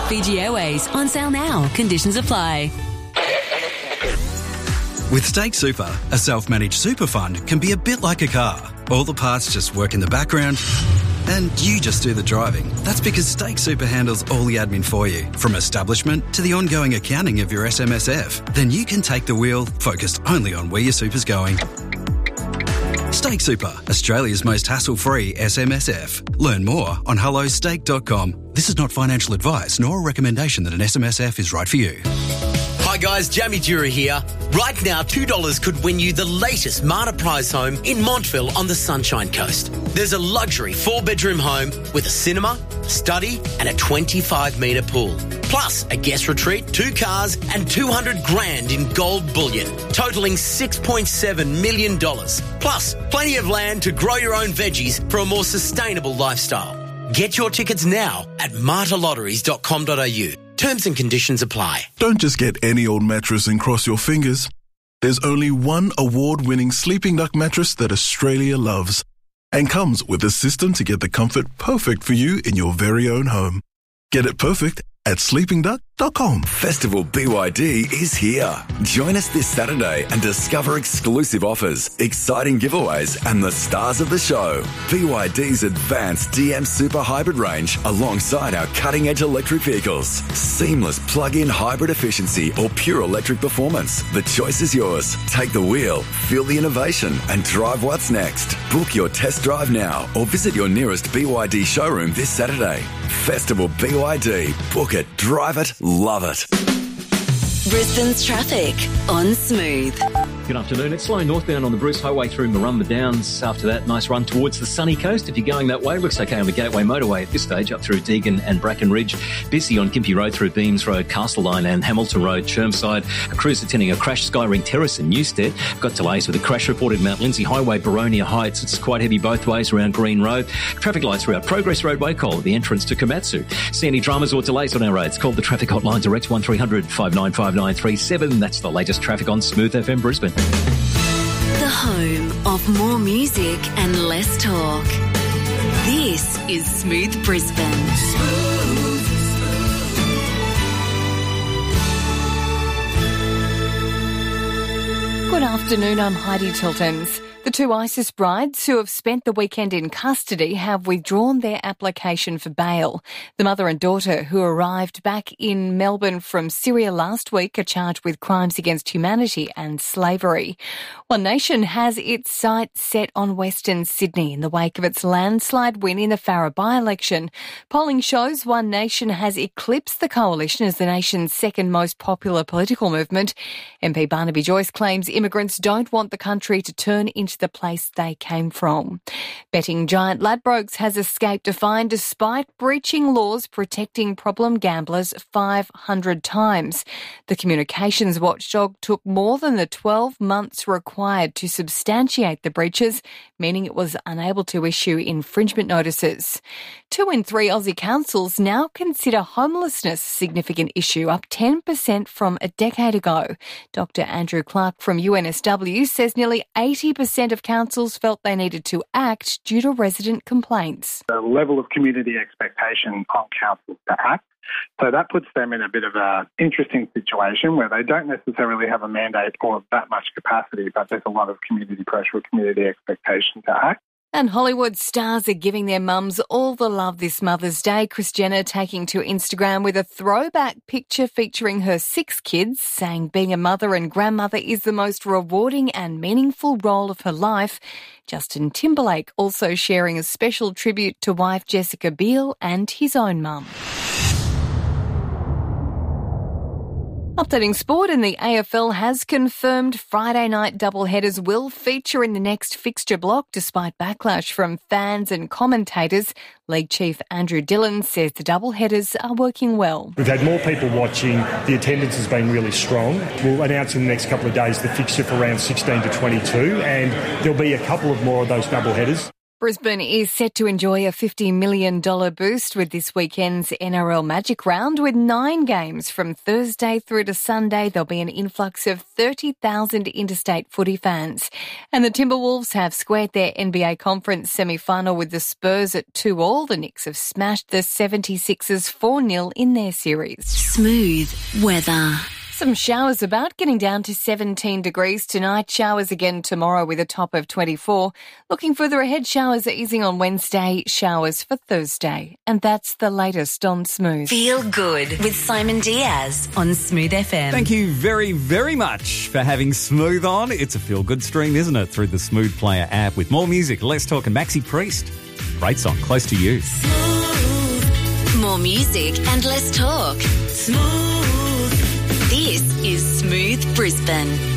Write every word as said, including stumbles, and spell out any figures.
Fiji Airways, on sale now. Conditions apply. With Stake Super, a self-managed super fund can be a bit like a car. All the parts just work in the background and you just do the driving. That's because Stake Super handles all the admin for you, from establishment to the ongoing accounting of your S M S F. Then you can take the wheel, focused only on where your super's going. Stake Super, Australia's most hassle-free S M S F. Learn more on hello stake dot com. This is not financial advice nor a recommendation that an S M S F is right for you. Hi guys, Jamie Dura here. Right now, two dollars could win you the latest Marta Prize home in Montville on the Sunshine Coast. There's a luxury four-bedroom home with a cinema, study and a twenty-five metre pool. Plus a guest retreat, two cars and two hundred grand in gold bullion, totalling six point seven million dollars. Plus plenty of land to grow your own veggies for a more sustainable lifestyle. Get your tickets now at marta lotteries dot com dot a u. Terms and conditions apply. Don't just get any old mattress and cross your fingers. There's only one award-winning Sleeping Duck mattress that Australia loves and comes with a system to get the comfort perfect for you in your very own home. Get it perfect at sleeping duck dot com. Festival B Y D is here. Join us this Saturday and discover exclusive offers, exciting giveaways and the stars of the show. B Y D's advanced D M Super Hybrid range alongside our cutting-edge electric vehicles. Seamless plug-in hybrid efficiency or pure electric performance. The choice is yours. Take the wheel, feel the innovation and drive what's next. Book your test drive now or visit your nearest B Y D showroom this Saturday. Festival B Y D. Book it, drive it, love it. Brisbane's traffic on Smooth. Good afternoon. It's slow northbound on the Bruce Highway through Marumba Downs. After that, nice run towards the sunny coast. If you're going that way, looks okay on the Gateway Motorway at this stage, up through Deagon and Bracken Ridge. Busy on Gympie Road through Beams Road, Castle Line and Hamilton Road, Chermside. A cruise attending a crash, Skyring Terrace in Newstead. Got delays with a crash reported Mount Lindsay Highway, Baronia Heights. It's quite heavy both ways around Green Road. Traffic lights throughout Progress Road, Wacol, the entrance to Komatsu. See any dramas or delays on our roads? Call the traffic hotline direct one three hundred five nine five nine three seven. That's the latest traffic on Smooth F M Brisbane. The home of more music and less talk. This is Smooth Brisbane. Smooth, smooth. Good afternoon, I'm Heidi Tiltons. The two ISIS brides who have spent the weekend in custody have withdrawn their application for bail. The mother and daughter, who arrived back in Melbourne from Syria last week, are charged with crimes against humanity and slavery. One Nation has its sights set on Western Sydney in the wake of its landslide win in the Farrer by-election. Polling shows One Nation has eclipsed the coalition as the nation's second most popular political movement. M P Barnaby Joyce claims immigrants don't want the country to turn into the place they came from. Betting giant Ladbrokes has escaped a fine despite breaching laws protecting problem gamblers five hundred times. The communications watchdog took more than the twelve months required to substantiate the breaches, meaning it was unable to issue infringement notices. Two in three Aussie councils now consider homelessness a significant issue, up ten percent from a decade ago. Doctor Andrew Clark from U N S W says nearly eighty percent of councils felt they needed to act due to resident complaints. The level of community expectation on councils to act. So that puts them in a bit of an interesting situation where they don't necessarily have a mandate or that much capacity, but there's a lot of community pressure, community expectation to act. And Hollywood stars are giving their mums all the love this Mother's Day. Kris Jenner taking to Instagram with a throwback picture featuring her six kids, saying being a mother and grandmother is the most rewarding and meaningful role of her life. Justin Timberlake also sharing a special tribute to wife Jessica Biel and his own mum. Updating sport, and the A F L has confirmed Friday night doubleheaders will feature in the next fixture block despite backlash from fans and commentators. League chief Andrew Dillon says the doubleheaders are working well. We've had more people watching. The attendance has been really strong. We'll announce in the next couple of days the fixture for round sixteen to twenty-two, and there'll be a couple of more of those doubleheaders. Brisbane is set to enjoy a fifty million dollars boost with this weekend's N R L Magic Round. With nine games from Thursday through to Sunday, there'll be an influx of thirty thousand interstate footy fans. And the Timberwolves have squared their N B A Conference semi-final with the Spurs at two all. The Knicks have smashed the seventy-sixers four nil in their series. Smooth weather. Some showers about, getting down to seventeen degrees tonight. Showers again tomorrow with a top of twenty-four. Looking further ahead, showers are easing on Wednesday, showers for Thursday. And that's the latest on Smooth. Feel good with Simon Diaz on Smooth F M. Thank you very, very much for having Smooth on. It's a feel-good stream, isn't it, through the Smooth Player app with more music, less talk, and Maxi Priest. Great song, Close to You. Smooth. More music and less talk. Smooth. This is Smooth Brisbane.